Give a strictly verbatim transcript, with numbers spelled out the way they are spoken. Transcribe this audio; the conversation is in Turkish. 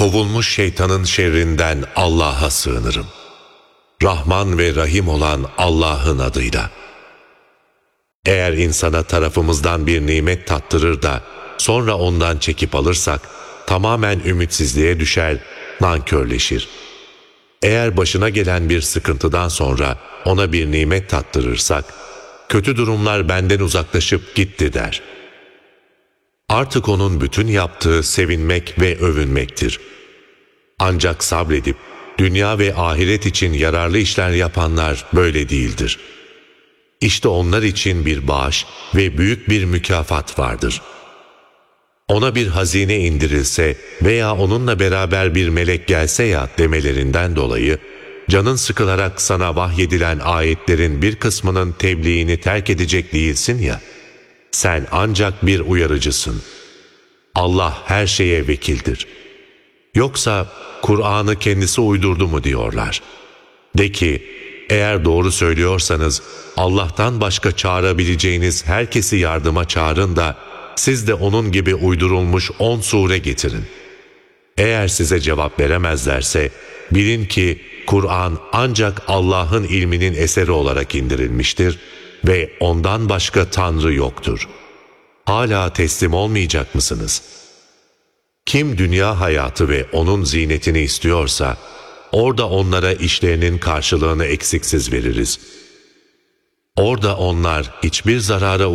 kovulmuş şeytanın şerrinden Allah'a sığınırım. Rahman ve Rahim olan Allah'ın adıyla. Eğer insana tarafımızdan bir nimet tattırır da sonra ondan çekip alırsak tamamen ümitsizliğe düşer, nankörleşir. Eğer başına gelen bir sıkıntıdan sonra ona bir nimet tattırırsak kötü durumlar benden uzaklaşıp gitti der. Artık onun bütün yaptığı sevinmek ve övünmektir. Ancak sabredip dünya ve ahiret için yararlı işler yapanlar böyle değildir. İşte onlar için bir bağış ve büyük bir mükafat vardır. Ona bir hazine indirilse veya onunla beraber bir melek gelse ya demelerinden dolayı, canın sıkılarak sana vahyedilen ayetlerin bir kısmının tebliğini terk edecek değilsin ya, sen ancak bir uyarıcısın. Allah her şeye vekildir. Yoksa Kur'an'ı kendisi uydurdu mu diyorlar. De ki, eğer doğru söylüyorsanız Allah'tan başka çağırabileceğiniz herkesi yardıma çağırın da siz de onun gibi uydurulmuş on sure getirin. Eğer size cevap veremezlerse bilin ki Kur'an ancak Allah'ın ilminin eseri olarak indirilmiştir ve ondan başka Tanrı yoktur. Hala teslim olmayacak mısınız? Kim dünya hayatı ve onun zinetini istiyorsa orada onlara işlerinin karşılığını eksiksiz veririz. Orada onlar hiçbir zarara